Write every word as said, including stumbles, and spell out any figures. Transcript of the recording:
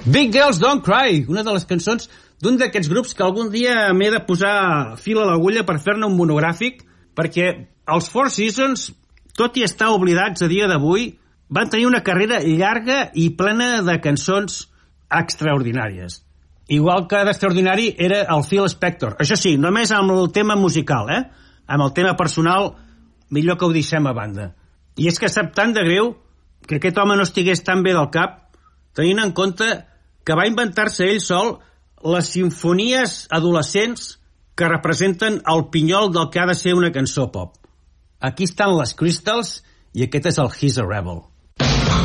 Big Girls Don't Cry, una de les cançons d'un d'aquests grups que algun dia m'he de posar fil a l'agulla per fer-ne un monogràfic, perquè els Four Seasons, tot i estar oblidats a dia d'avui, van tenir una carrera llarga i plena de cançons extraordinàries. Igual que d'extraordinari era el Phil Spector. Això sí, només amb el tema musical, eh? Amb el tema personal, millor que ho deixem a banda. I és que sap tant de greu que aquest home no estigués tan bé del cap, tenint en compte que va inventar-se ell sol les simfonies adolescents que representen el pinyol del que ha de ser una cançó pop. Aquí estan les Crystals i aquest és el He's a Rebel.